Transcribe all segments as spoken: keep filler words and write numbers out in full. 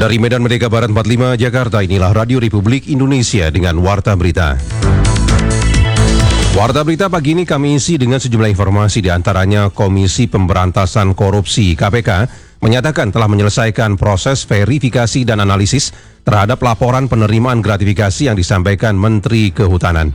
Dari Medan Merdeka Barat empat puluh lima Jakarta, inilah Radio Republik Indonesia dengan Warta Berita. Warta Berita pagi ini kami isi dengan sejumlah informasi, diantaranya Komisi Pemberantasan Korupsi K P K menyatakan telah menyelesaikan proses verifikasi dan analisis terhadap laporan penerimaan gratifikasi yang disampaikan Menteri Kehutanan.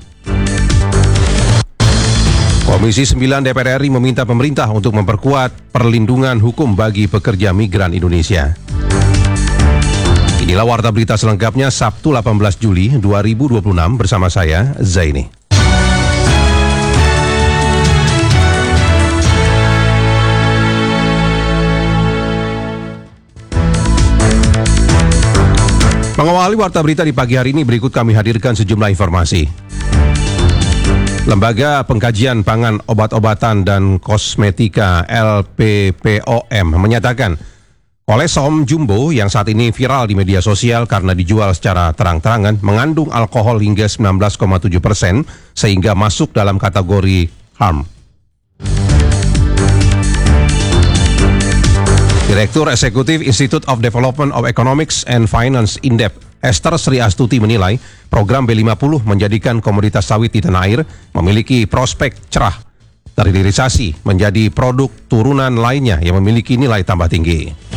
Komisi sembilan D P R R I meminta pemerintah untuk memperkuat perlindungan hukum bagi pekerja migran Indonesia. Inilah Warta Berita selengkapnya Sabtu delapan belas Juli dua ribu dua puluh enam bersama saya, Zaini. Mengawali Warta Berita di pagi hari ini, berikut kami hadirkan sejumlah informasi. Lembaga Pengkajian Pangan, Obat-obatan dan Kosmetika L P P O M menyatakan Kolesom Jumbo yang saat ini viral di media sosial karena dijual secara terang-terangan mengandung alkohol hingga sembilan belas koma tujuh persen sehingga masuk dalam kategori harm. Direktur Eksekutif Institute of Development of Economics and Finance Indep, Esther Sri Astuti menilai program B lima puluh menjadikan komoditas sawit di tanah air memiliki prospek cerah terhilirisasi menjadi produk turunan lainnya yang memiliki nilai tambah tinggi.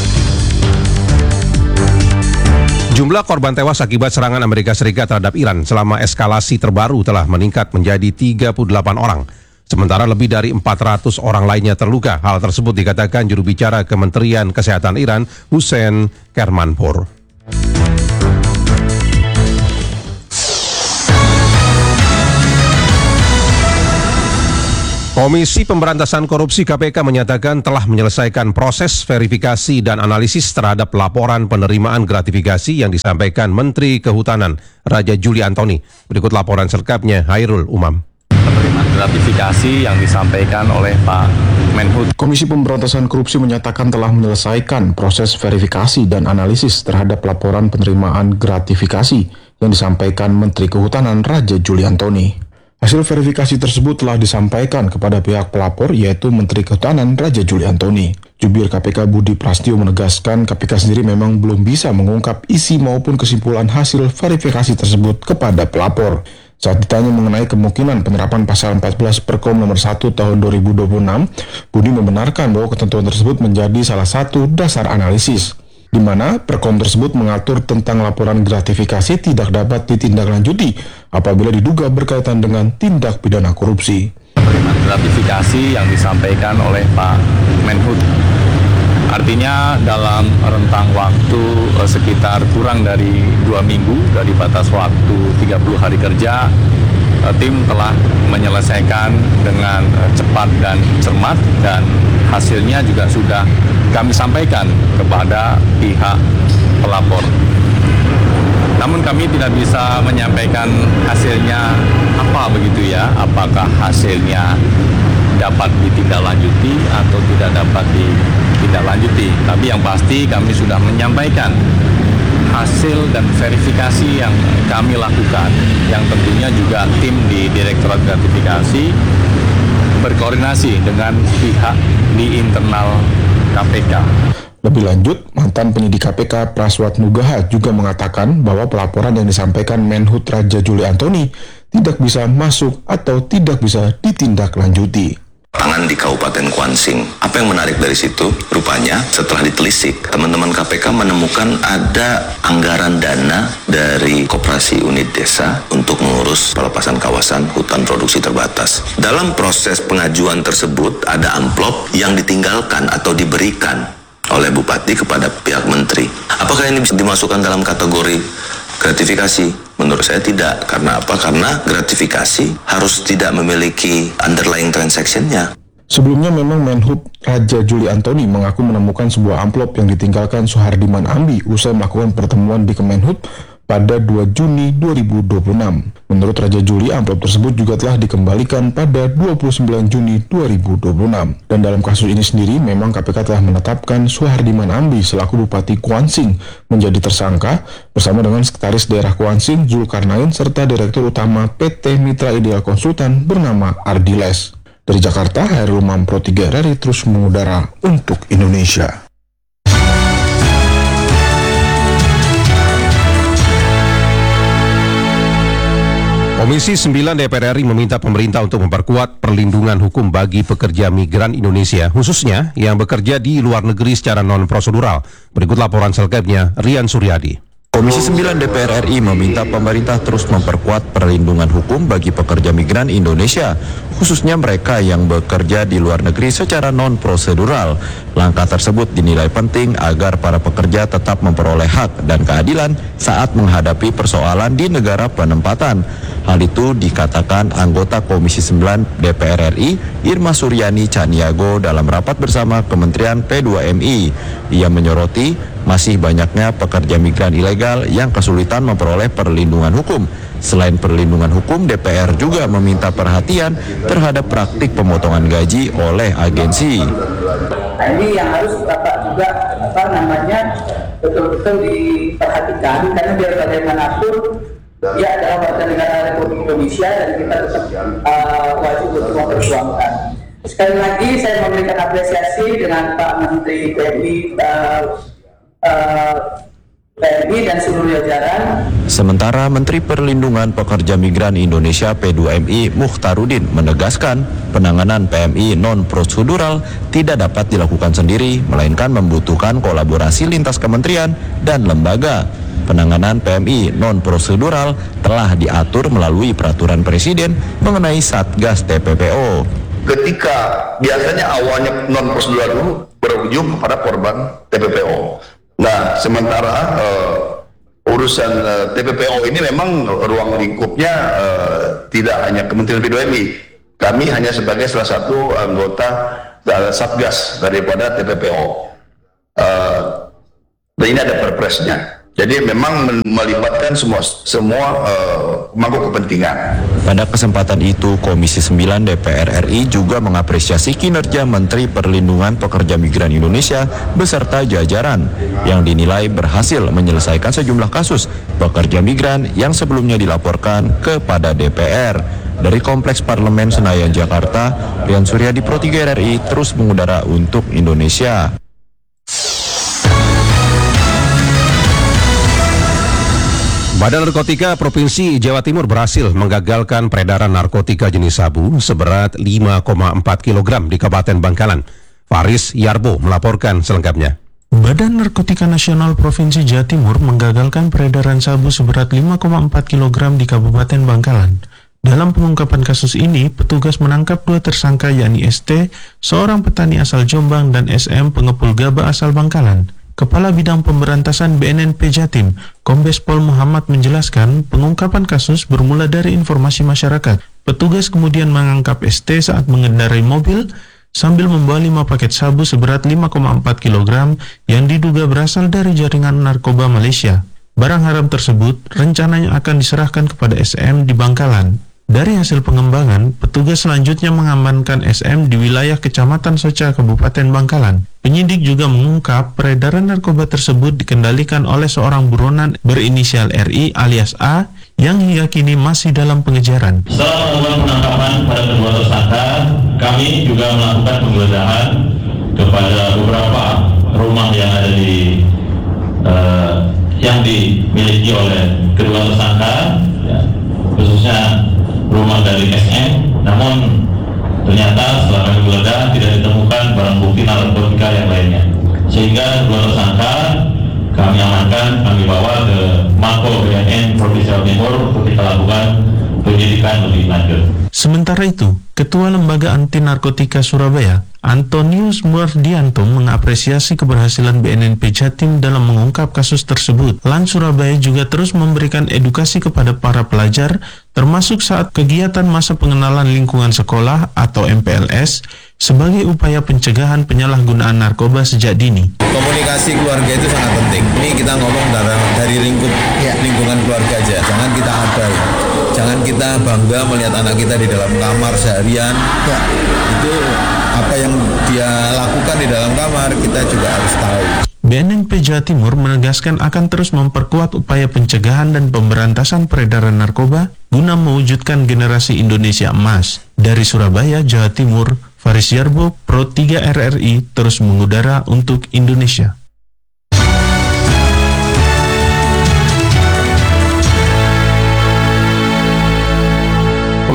Jumlah korban tewas akibat serangan Amerika Serikat terhadap Iran selama eskalasi terbaru telah meningkat menjadi tiga puluh delapan orang. Sementara lebih dari empat ratus orang lainnya terluka. Hal tersebut dikatakan juru bicara Kementerian Kesehatan Iran, Hussein Kermanpour. Komisi Pemberantasan Korupsi K P K menyatakan telah menyelesaikan proses verifikasi dan analisis terhadap laporan penerimaan gratifikasi yang disampaikan Menteri Kehutanan Raja Juli Antoni. Berikut laporan selengkapnya Hairul Umam. Penerimaan gratifikasi yang disampaikan oleh Pak Menhut. Komisi Pemberantasan Korupsi menyatakan telah menyelesaikan proses verifikasi dan analisis terhadap laporan penerimaan gratifikasi yang disampaikan Menteri Kehutanan Raja Juli Antoni. Hasil verifikasi tersebut telah disampaikan kepada pihak pelapor, yaitu Menteri Kehutanan Raja Juli Antoni. Jubir K P K Budi Prasetyo menegaskan K P K sendiri memang belum bisa mengungkap isi maupun kesimpulan hasil verifikasi tersebut kepada pelapor. Saat ditanya mengenai kemungkinan penerapan pasal empat belas Perkom nomor satu tahun dua ribu dua puluh enam, Budi membenarkan bahwa ketentuan tersebut menjadi salah satu dasar analisis, di mana Perkom tersebut mengatur tentang laporan gratifikasi tidak dapat ditindaklanjuti apabila diduga berkaitan dengan tindak pidana korupsi. Penerimaan gratifikasi yang disampaikan oleh Pak Menhut, artinya dalam rentang waktu eh, sekitar kurang dari dua minggu dari batas waktu tiga puluh hari kerja, eh, tim telah menyelesaikan dengan eh, cepat dan cermat, dan hasilnya juga sudah kami sampaikan kepada pihak pelapor. Namun kami tidak bisa menyampaikan hasilnya apa begitu ya, apakah hasilnya dapat ditindaklanjuti atau tidak dapat ditindaklanjuti. Tapi yang pasti kami sudah menyampaikan hasil dan verifikasi yang kami lakukan, yang tentunya juga tim di Direktorat Gratifikasi berkoordinasi dengan pihak di internal K P K. Lebih lanjut, mantan penyidik K P K Praswat Nugaha juga mengatakan bahwa pelaporan yang disampaikan Menhut Raja Juli Antoni tidak bisa masuk atau tidak bisa ditindaklanjuti. Pangan di Kabupaten Kuansing. Apa yang menarik dari situ? Rupanya setelah ditelisik, teman-teman K P K menemukan ada anggaran dana dari Koperasi Unit Desa untuk mengurus pelepasan kawasan hutan produksi terbatas. Dalam proses pengajuan tersebut ada amplop yang ditinggalkan atau diberikan oleh Bupati kepada pihak Menteri. Apakah ini bisa dimasukkan dalam kategori gratifikasi? Menurut saya tidak. Karena apa? Karena gratifikasi harus tidak memiliki underlying transaction-nya. Sebelumnya memang Menhut Raja Juli Antoni mengaku menemukan sebuah amplop yang ditinggalkan Suhardiman Ambi usai melakukan pertemuan di Kemenhut pada dua Juni dua ribu dua puluh enam. Menurut Raja Juli, amplop tersebut juga telah dikembalikan pada dua puluh sembilan Juni dua ribu dua puluh enam. Dan dalam kasus ini sendiri, memang K P K telah menetapkan Suhardiman Ambi selaku Bupati Kuansing menjadi tersangka bersama dengan Sekretaris Daerah Kuansing Zulkarnain serta Direktur Utama P T Mitra Ideal Konsultan bernama Ardiles. Dari Jakarta, Hairul Umam Pro tiga R R I terus mengudara untuk Indonesia. Komisi sembilan D P R R I meminta pemerintah untuk memperkuat perlindungan hukum bagi pekerja migran Indonesia, khususnya yang bekerja di luar negeri secara non-prosedural. Berikut laporan selengkapnya, Rian Suryadi. Komisi sembilan D P R R I meminta pemerintah terus memperkuat perlindungan hukum bagi pekerja migran Indonesia, khususnya mereka yang bekerja di luar negeri secara non-prosedural. Langkah tersebut dinilai penting agar para pekerja tetap memperoleh hak dan keadilan saat menghadapi persoalan di negara penempatan. Hal itu dikatakan anggota Komisi sembilan D P R R I, Irma Suryani Caniago dalam rapat bersama Kementerian P dua M I. Ia menyoroti masih banyaknya pekerja migran ilegal yang kesulitan memperoleh perlindungan hukum. Selain perlindungan hukum, D P R juga meminta perhatian terhadap praktik pemotongan gaji oleh agensi. Nah, ini yang harus Bapak juga apa namanya betul-betul diperhatikan, karena biar bagaimanapun dia adalah warga negara Republik Indonesia dan kita tetap uh, wajib untuk memperjuangkan. Sekali lagi saya memberikan apresiasi dengan Pak Menteri P M I, uh, uh, P M I dan seluruh jajaran. Sementara Menteri Perlindungan Pekerja Migran Indonesia P dua M I Mukhtarudin menegaskan penanganan P M I non-prosedural tidak dapat dilakukan sendiri, melainkan membutuhkan kolaborasi lintas kementerian dan lembaga. Penanganan P M I non-prosedural telah diatur melalui peraturan Presiden mengenai Satgas T P P O. Ketika biasanya awalnya non-prosedural dulu berujung kepada korban T P P O. Nah, sementara uh, urusan uh, T P P O ini memang ruang lingkupnya uh, tidak hanya Kementerian P dua M I. Kami hanya sebagai salah satu anggota uh, Satgas daripada T P P O. Uh, dan ini ada perpresnya. Jadi memang melibatkan semua semua uh, pemangku kepentingan. Pada kesempatan itu, Komisi sembilan D P R R I juga mengapresiasi kinerja Menteri Perlindungan Pekerja Migran Indonesia beserta jajaran yang dinilai berhasil menyelesaikan sejumlah kasus pekerja migran yang sebelumnya dilaporkan kepada D P R. Dari Kompleks Parlemen Senayan, Jakarta, Rian Suryadi, Pro tiga R R I terus mengudara untuk Indonesia. Badan Narkotika Provinsi Jawa Timur berhasil menggagalkan peredaran narkotika jenis sabu seberat lima koma empat kilogram di Kabupaten Bangkalan. Faris Yarbo melaporkan selengkapnya. Badan Narkotika Nasional Provinsi Jawa Timur menggagalkan peredaran sabu seberat lima koma empat kilogram di Kabupaten Bangkalan. Dalam pengungkapan kasus ini, petugas menangkap dua tersangka yakni S T, seorang petani asal Jombang, dan S M, pengepul gabah asal Bangkalan. Kepala Bidang Pemberantasan B N N P Jatim, Kombes Pol Muhammad menjelaskan pengungkapan kasus bermula dari informasi masyarakat. Petugas kemudian menangkap S T saat mengendarai mobil sambil membawa lima paket sabu seberat lima koma empat kilogram yang diduga berasal dari jaringan narkoba Malaysia. Barang haram tersebut rencananya akan diserahkan kepada S M di Bangkalan. Dari hasil pengembangan, petugas selanjutnya mengamankan S M di wilayah Kecamatan Soca, Kabupaten Bangkalan. Penyidik juga mengungkap peredaran narkoba tersebut dikendalikan oleh seorang buronan berinisial R I alias A yang hingga kini masih dalam pengejaran. Setelah melakukan penangkapan pada kedua tersangka, kami juga melakukan penggeledahan kepada beberapa rumah yang ada di uh, yang dimiliki oleh kedua tersangka, ya, khususnya rumah dari S M, namun ternyata setelah kami menggeledah tidak ditemukan barang bukti narkotika yang lainnya, sehingga dua tersangka kami amankan, kami bawa ke Mako B N N Provinsi Jawa Timur untuk kita lakukan penyidikan lebih lanjut. Sementara itu, Ketua Lembaga Anti Narkotika Surabaya, Antonius Murdianto, mengapresiasi keberhasilan B N N P Jatim dalam mengungkap kasus tersebut. Lan Surabaya juga terus memberikan edukasi kepada para pelajar, termasuk saat kegiatan masa pengenalan lingkungan sekolah atau M P L S, sebagai upaya pencegahan penyalahgunaan narkoba sejak dini. Komunikasi keluarga itu sangat penting. Ini kita ngomong dari, dari lingkup ya. lingkungan keluarga aja. Jangan kita abai. Jangan kita bangga melihat anak kita di dalam kamar seharian. Ya. Itu apa yang dia lakukan di dalam kamar, kita juga harus tahu. B N N P Jawa Timur menegaskan akan terus memperkuat upaya pencegahan dan pemberantasan peredaran narkoba guna mewujudkan generasi Indonesia emas. Dari Surabaya, Jawa Timur, Faris Yarbo, Pro tiga R R I terus mengudara untuk Indonesia.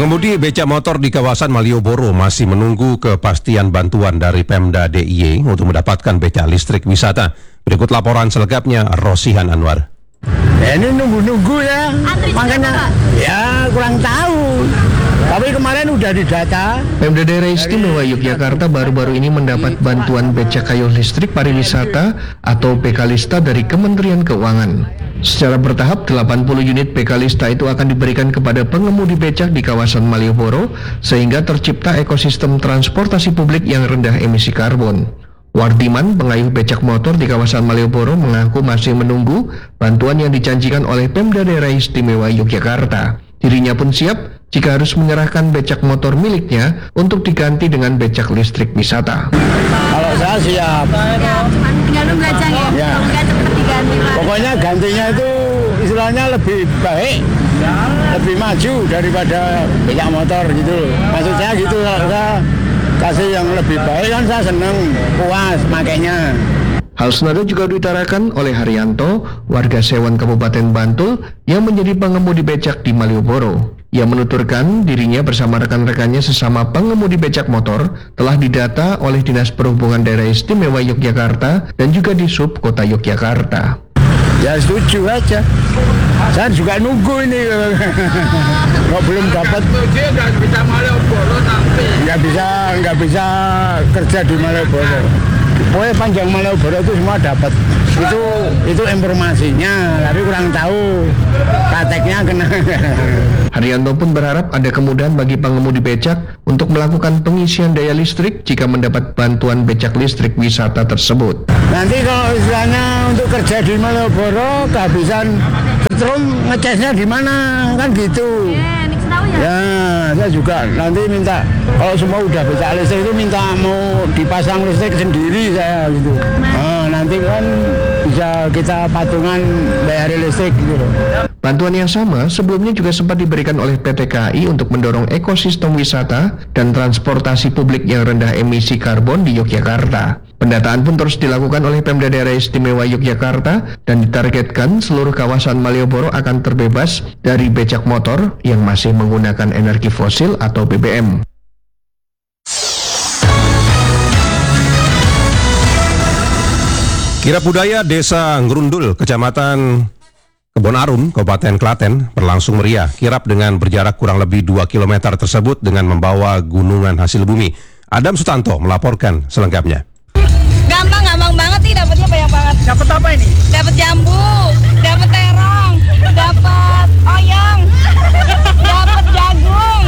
Pengemudi becak motor di kawasan Malioboro masih menunggu kepastian bantuan dari Pemda D I Y untuk mendapatkan becak listrik wisata. Berikut laporan selengkapnya Rosihan Anwar. Ya, ini nunggu-nunggu ya, Antri makanya ya kurang tahu. Tapi kemarin udah didata. Pemda Daerah Istimewa Yogyakarta baru-baru ini mendapat bantuan becak kayu listrik pariwisata atau Bekalista dari Kementerian Keuangan. Secara bertahap, delapan puluh unit Bekalista itu akan diberikan kepada pengemudi becak di kawasan Malioboro sehingga tercipta ekosistem transportasi publik yang rendah emisi karbon. Wardiman, pengayuh becak motor di kawasan Malioboro, mengaku masih menunggu bantuan yang dijanjikan oleh Pemda Daerah Istimewa Yogyakarta. Dirinya pun siap jika harus menyerahkan becak motor miliknya untuk diganti dengan becak listrik wisata. Kalau saya siap. Tinggal nunggu aja ya. Ya. Cepat diganti, Pak. Pokoknya gantinya itu istilahnya lebih baik, lebih maju daripada becak motor gitu. Maksud saya gitu, kalau saya kasih yang lebih baik kan saya seneng, puas makanya. Hal senada juga diutarakan oleh Haryanto, warga Sewan Kabupaten Bantul yang menjadi pengemudi becak di Malioboro. Ia menuturkan dirinya bersama rekan-rekannya sesama pengemudi becak motor telah didata oleh Dinas Perhubungan Daerah Istimewa Yogyakarta dan juga di Sub Kota Yogyakarta. Ya setuju aja. Saya juga nunggu ini. Kok belum dapat? Nggak bisa Malioboro nanti. Nggak bisa, nggak bisa kerja di Malioboro. Pokoknya panjang Malioboro itu semua dapat. Itu itu informasinya, tapi kurang tahu prakteknya kena. Haryanto pun berharap ada kemudahan bagi pengemudi becak untuk melakukan pengisian daya listrik jika mendapat bantuan becak listrik wisata tersebut. Nanti kalau istilahnya untuk kerja di Malioboro kehabisan setrum, ngecasnya di mana kan gitu. Ya, saya juga nanti minta kalau semua udah becak listrik itu minta mau dipasang listrik sendiri saya gitu. Nah, nanti kan bisa kita patungan bayar listrik gitu. Bantuan yang sama sebelumnya juga sempat diberikan oleh P T K A I untuk mendorong ekosistem wisata dan transportasi publik yang rendah emisi karbon di Yogyakarta. Pendataan pun terus dilakukan oleh Pemda Daerah Istimewa Yogyakarta dan ditargetkan seluruh kawasan Malioboro akan terbebas dari becak motor yang masih menggunakan energi fosil atau B B M. Kirap budaya Desa Ngerundul, Kecamatan Kebon Arum, Kabupaten Klaten berlangsung meriah. Kirap dengan berjarak kurang lebih dua kilometer tersebut dengan membawa gunungan hasil bumi. Adam Sutanto melaporkan selengkapnya. Gampang, gampang banget sih dapatnya, banyak banget. Dapat apa ini? Dapat jambu, dapat terong, dapat oyong, dapat jagung.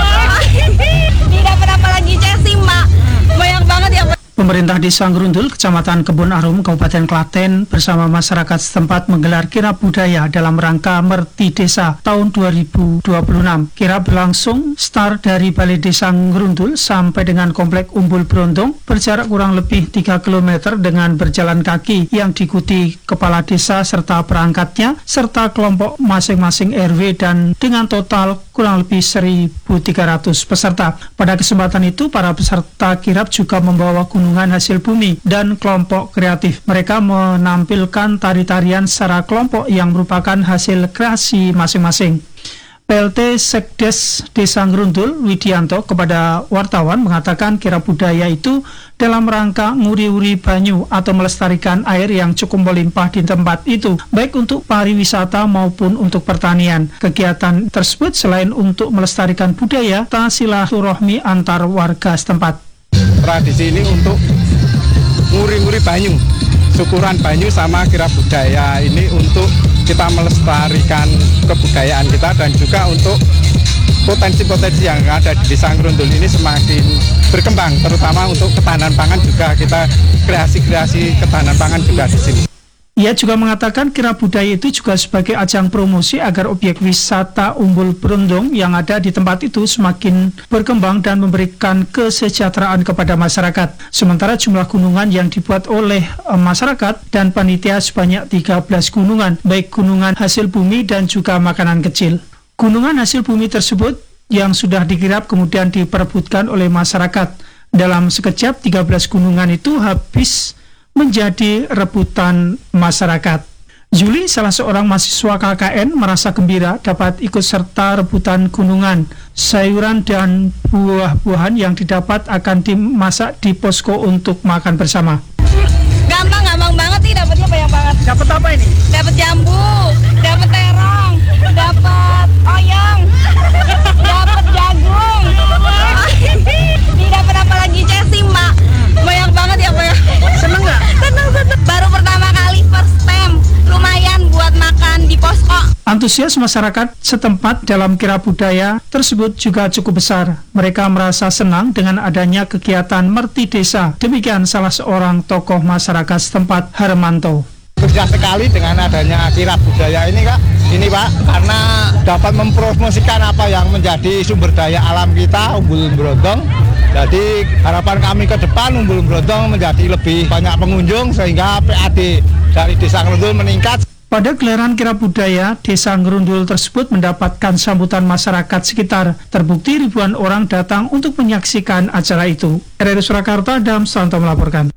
Ini dapat apa lagi, Cesi, Mbak? Banyak banget ya, Pak. Pemerintah Desa Ngerundul, Kecamatan Kebon Arum, Kabupaten Klaten bersama masyarakat setempat menggelar kirap budaya dalam rangka Merti Desa tahun dua ribu dua puluh enam. Kirap berlangsung start dari Balai Desa Ngerundul sampai dengan Komplek Umbul Brondong berjarak kurang lebih tiga kilometer dengan berjalan kaki yang diikuti kepala desa serta perangkatnya serta kelompok masing-masing R W dan dengan total kurang lebih seribu tiga ratus peserta. Pada kesempatan itu para peserta kirap juga membawa gunung hasil bumi dan kelompok kreatif. Mereka menampilkan tari-tarian secara kelompok yang merupakan hasil kreasi masing-masing. P L T Sekdes Desa Ngerundul Widianto kepada wartawan mengatakan kirap budaya itu dalam rangka nguri-uri banyu atau melestarikan air yang cukup melimpah di tempat itu, baik untuk pariwisata maupun untuk pertanian. Kegiatan tersebut selain untuk melestarikan budaya, tak silaturahmi antar warga setempat. Tradisi ini untuk nguri-nguri banyu, syukuran banyu sama kirap budaya ini untuk kita melestarikan kebudayaan kita dan juga untuk potensi-potensi yang ada di Desa Ngerundul ini semakin berkembang, terutama untuk ketahanan pangan juga kita kreasi-kreasi ketahanan pangan juga di sini. Ia juga mengatakan kirap budaya itu juga sebagai ajang promosi agar objek wisata Umbul Brondong yang ada di tempat itu semakin berkembang dan memberikan kesejahteraan kepada masyarakat. Sementara jumlah gunungan yang dibuat oleh e, masyarakat dan panitia sebanyak tiga belas gunungan, baik gunungan hasil bumi dan juga makanan kecil. Gunungan hasil bumi tersebut yang sudah dikirap kemudian diperebutkan oleh masyarakat. Dalam sekejap tiga belas gunungan itu habis menjadi rebutan masyarakat. Juli, salah seorang mahasiswa K K N, merasa gembira dapat ikut serta rebutan gunungan. Sayuran dan buah-buahan yang didapat akan dimasak di posko untuk makan bersama. Gampang, gampang banget sih, dapatnya banyak banget. Dapat apa ini? Dapat jambu, dapat terong, dapat oyong, dapat jagung. Ini dapat apa lagi, Cesi, Mbak? Banyak banget ya, Pak ya. Seneng nggak? Seneng, seneng. Baru pertama kali first time, lumayan buat makan di posko. Antusias masyarakat setempat dalam kirab budaya tersebut juga cukup besar. Mereka merasa senang dengan adanya kegiatan Merti Desa. Demikian salah seorang tokoh masyarakat setempat, Harmanto. Kerja sekali dengan adanya kirab budaya ini, Kak. Ini, Pak, karena dapat mempromosikan apa yang menjadi sumber daya alam kita, Umbul Brondong. Jadi harapan kami ke depan Umbul Brondong menjadi lebih banyak pengunjung sehingga P A D dari Desa Ngerundul meningkat. Pada gelaran kirab budaya, Desa Ngerundul tersebut mendapatkan sambutan masyarakat sekitar. Terbukti ribuan orang datang untuk menyaksikan acara itu. R R I Surakarta, Adam Santo melaporkan.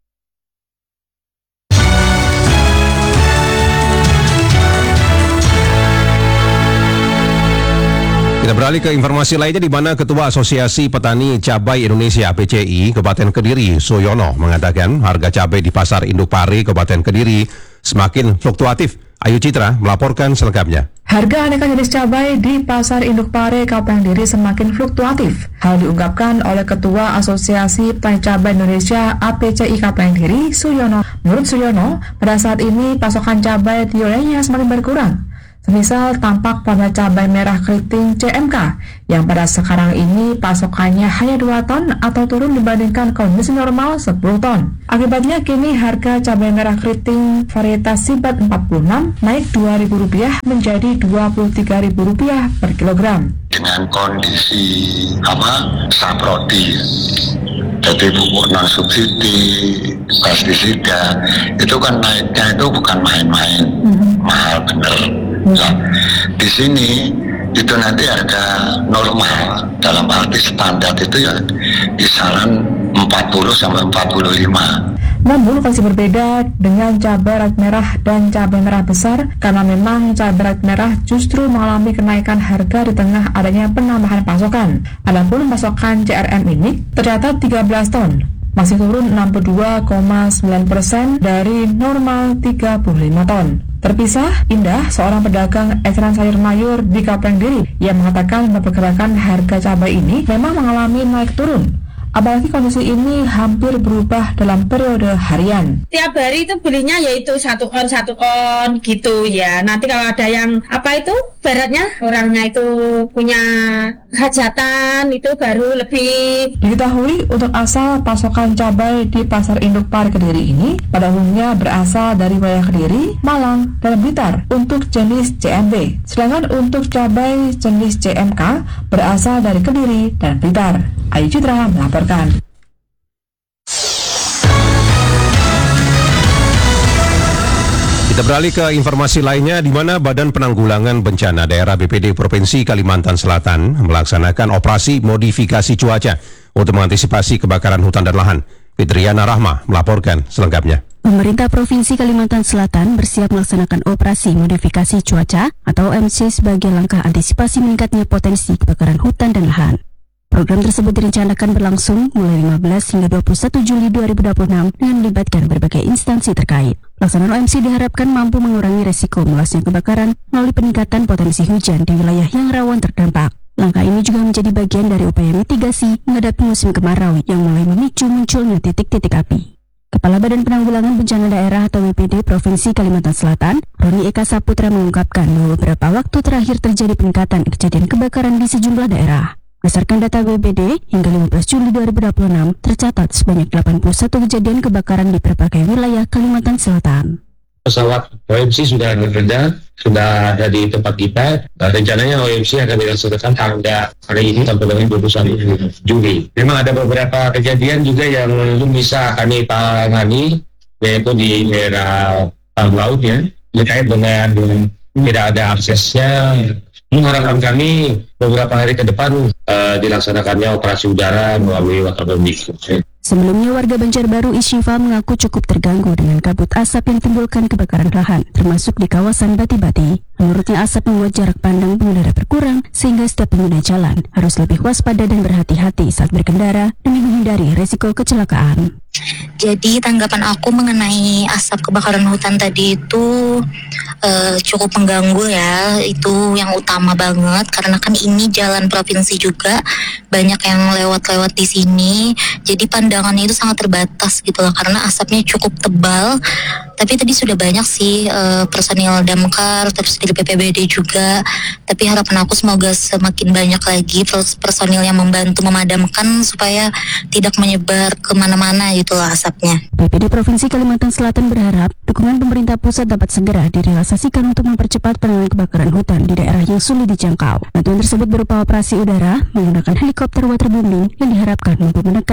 Kita beralih ke informasi lainnya, di mana Ketua Asosiasi Petani Cabai Indonesia A P C I Kabupaten Kediri, Suyono, mengatakan harga cabai di Pasar Induk Pare Kabupaten Kediri semakin fluktuatif. Ayu Citra melaporkan selengkapnya. Harga aneka jenis cabai di Pasar Induk Pare Kabupaten Kediri semakin fluktuatif. Hal diungkapkan oleh Ketua Asosiasi Petani Cabai Indonesia A P C I Kabupaten Kediri, Suyono. Menurut Suyono, pada saat ini pasokan cabai di wilayahnya semakin berkurang. Semisal tampak pada cabai merah keriting C M K yang pada sekarang ini pasokannya hanya dua ton atau turun dibandingkan kondisi normal sepuluh ton. Akibatnya kini harga cabai merah keriting varietas Sibat empat puluh enam naik dua ribu rupiah menjadi dua puluh tiga ribu rupiah per kilogram. Dengan kondisi apa saprodi, jadi pupuk non subsidi, pestisida, itu kan naiknya itu bukan main-main, hmm. mahal bener. Nah, di sini itu nanti harga normal dalam arti standar itu ya kisaran empat puluh sampai empat puluh lima. Namun kondisi berbeda dengan cabai rawit merah dan cabai merah besar, karena memang cabai rawit merah justru mengalami kenaikan harga di tengah adanya penambahan pasokan. Adapun pasokan C R M ini tercatat tiga belas ton, masih turun enam puluh dua koma sembilan persen dari normal tiga puluh lima ton. Terpisah, Indah, seorang pedagang eceran sayur mayur di Kabupaten Kediri, yang mengatakan pergerakan harga cabai ini memang mengalami naik turun. Apalagi kondisi ini hampir berubah dalam periode harian. Tiap hari itu belinya yaitu satu on satu on gitu ya. Nanti kalau ada yang apa itu baratnya orangnya itu punya hajatan itu baru lebih. Diketahui untuk asal pasokan cabai di Pasar Induk Pare Kediri ini pada umumnya berasal dari wilayah Kediri, Malang, dan Blitar untuk jenis C M B. Sedangkan untuk cabai jenis C M K berasal dari Kediri dan Blitar. Ayu Citra melaporkan. Kita beralih ke informasi lainnya, di mana Badan Penanggulangan Bencana Daerah B P D Provinsi Kalimantan Selatan melaksanakan operasi modifikasi cuaca untuk mengantisipasi kebakaran hutan dan lahan. Fitriana Rahma melaporkan selengkapnya. Pemerintah Provinsi Kalimantan Selatan bersiap melaksanakan operasi modifikasi cuaca atau O M C sebagai langkah antisipasi meningkatnya potensi kebakaran hutan dan lahan. Program tersebut direncanakan berlangsung mulai lima belas hingga dua puluh satu Juli dua ribu dua puluh enam dengan melibatkan berbagai instansi terkait. Pelaksanaan O M C diharapkan mampu mengurangi resiko meluasnya kebakaran melalui peningkatan potensi hujan di wilayah yang rawan terdampak. Langkah ini juga menjadi bagian dari upaya mitigasi menghadapi musim kemarau yang mulai memicu munculnya titik-titik api. Kepala Badan Penanggulangan Bencana Daerah atau B P D Provinsi Kalimantan Selatan, Roni Eka Saputra, mengungkapkan bahwa beberapa waktu terakhir terjadi peningkatan kejadian kebakaran di sejumlah daerah. Berdasarkan data B P D, hingga lima belas Juli dua ribu dua puluh enam, tercatat sebanyak delapan puluh satu kejadian kebakaran di berbagai wilayah Kalimantan Selatan. Pesawat O M C sudah bekerja, sudah ada di tempat kita. Nah, rencananya O M C akan dilaksanakan tanggal hari ini sampai dengan dua puluh satu Juli. Memang ada beberapa kejadian juga yang belum bisa kami tangani, yaitu di daerah laut ya, terkait dengan tidak ada aksesnya. Mengharapkan kami beberapa hari ke depan uh, dilaksanakannya operasi udara melalui waterbombing. Sebelumnya, warga Banjarbaru Isyifa mengaku cukup terganggu dengan kabut asap yang timbulkan kebakaran lahan, termasuk di kawasan Bati-Bati. Menurutnya, asap membuat jarak pandang pengendara berkurang, sehingga setiap pengguna jalan harus lebih waspada dan berhati-hati saat berkendara demi menghindari resiko kecelakaan. Jadi tanggapan aku mengenai asap kebakaran hutan tadi itu uh, cukup mengganggu ya, itu yang utama banget karena kan ini jalan provinsi juga, banyak yang lewat-lewat di sini, jadi pandangannya itu sangat terbatas gitu loh karena asapnya cukup tebal. Tapi tadi sudah banyak sih uh, personil damkar, terus dari B P B D juga. Tapi harapan aku semoga semakin banyak lagi personil yang membantu memadamkan supaya tidak menyebar kemana-mana gitulah asapnya. B P D Provinsi Kalimantan Selatan berharap dukungan pemerintah pusat dapat segera direalisasikan untuk mempercepat penanganan kebakaran hutan di daerah yang sulit dijangkau. Bantuan tersebut berupa operasi udara menggunakan helikopter waterbombing yang diharapkan mampu menekan